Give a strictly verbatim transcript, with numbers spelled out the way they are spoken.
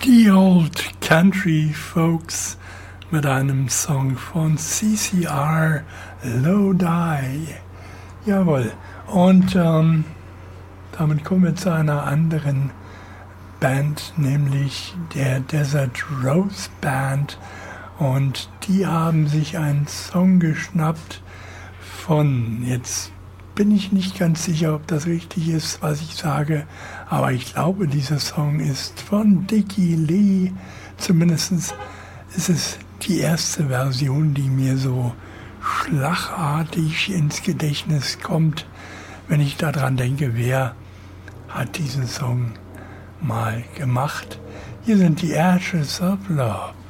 Die Old Country Folks mit einem Song von C C R, Lodi. Jawohl. Und ähm, damit kommen wir zu einer anderen Band, nämlich der Desert Rose Band. Und die haben sich einen Song geschnappt von, jetzt bin ich nicht ganz sicher, ob das richtig ist, was ich sage, aber ich glaube, dieser Song ist von Dickey Lee. Zumindest ist es die erste Version, die mir so schlagartig ins Gedächtnis kommt, wenn ich daran denke, wer hat diesen Song mal gemacht. Hier sind die Ashes of Love.